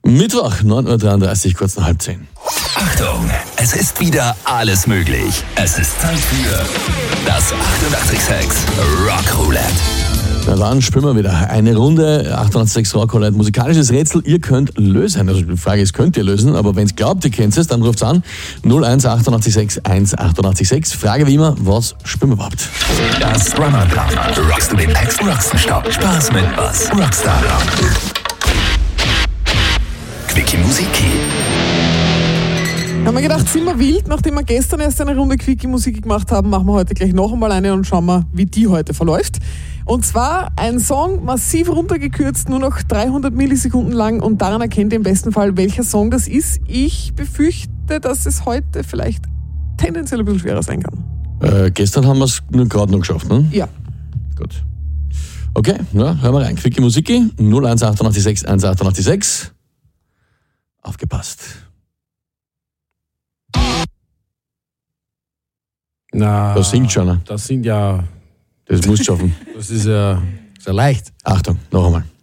Mittwoch, 9.33 Uhr, kurz nach 9:30. Achtung, es ist wieder alles möglich. Es ist Zeit für das 886 Rock Roulette. Na dann spielen wir wieder eine Runde 886 Rock Roulette. Musikalisches Rätsel, ihr könnt lösen. Also die Frage ist, könnt ihr lösen? Aber wenn ihr glaubt, ihr kennt es, dann ruft's an 01 886 1886. Frage wie immer, was spielen wir überhaupt? Das Run-on-Plan. Rockst du den nächsten Rockstop? Spaß mit was? Rockstar Rock. Quickie Musiki. Haben wir gedacht, sind wir wild, nachdem wir gestern erst eine Runde Quickie-Musik gemacht haben, machen wir heute gleich noch einmal eine und schauen wir, wie die heute verläuft. Und zwar ein Song massiv runtergekürzt, nur noch 300 Millisekunden lang und daran erkennt ihr im besten Fall, welcher Song das ist. Ich befürchte, dass es heute vielleicht tendenziell ein bisschen schwerer sein kann. Gestern haben wir es gerade noch geschafft, ne? Ja. Gut. Okay, ja, hören wir rein. Quickie Musiki, 01 886 1886. Aufgepasst. Na, Das singt schon. Das sind ja, Das musst du schaffen. das ist ja sehr leicht. Achtung, noch einmal.